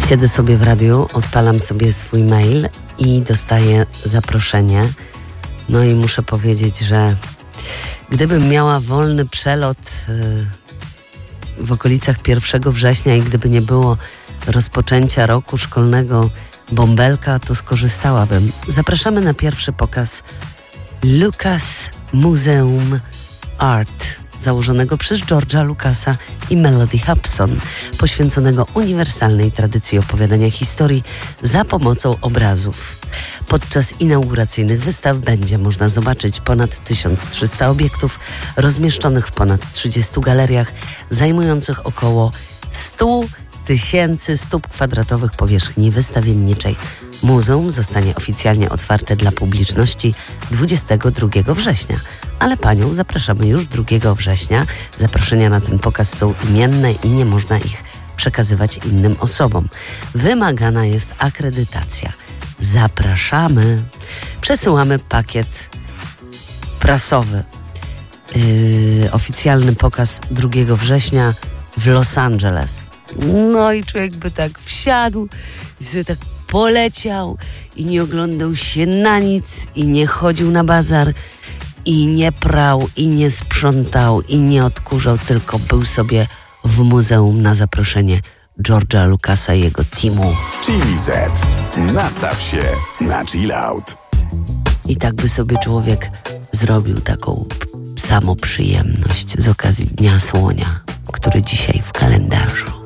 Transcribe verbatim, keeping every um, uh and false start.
Siedzę sobie w radiu, odpalam sobie swój mail i dostaję zaproszenie. No i muszę powiedzieć, że gdybym miała wolny przelot yy, w okolicach pierwszego września i gdyby nie było rozpoczęcia roku szkolnego bąbelka, to skorzystałabym. Zapraszamy na pierwszy pokaz Lucas Museum Art, założonego przez George'a Lucasa i Melody Hobson, poświęconego uniwersalnej tradycji opowiadania historii za pomocą obrazów. Podczas inauguracyjnych wystaw będzie można zobaczyć ponad tysiąc trzysta obiektów rozmieszczonych w ponad trzydziestu galeriach, zajmujących około sto tysięcy stóp kwadratowych powierzchni wystawienniczej. Muzeum zostanie oficjalnie otwarte dla publiczności dwudziestego drugiego września, ale panią zapraszamy już drugiego września. Zaproszenia na ten pokaz są imienne i nie można ich przekazywać innym osobom. Wymagana jest akredytacja. Zapraszamy. Przesyłamy pakiet prasowy. Yy, oficjalny pokaz drugiego września w Los Angeles. No i człowiek by tak wsiadł i sobie tak poleciał i nie oglądał się na nic i nie chodził na bazar i nie prał i nie sprzątał i nie odkurzał, tylko był sobie w muzeum na zaproszenie George'a Lucasa i jego teamu. Chili Z. Nastaw się na chill out. I tak by sobie człowiek zrobił taką samoprzyjemność z okazji Dnia Słonia, który dzisiaj w kalendarzu.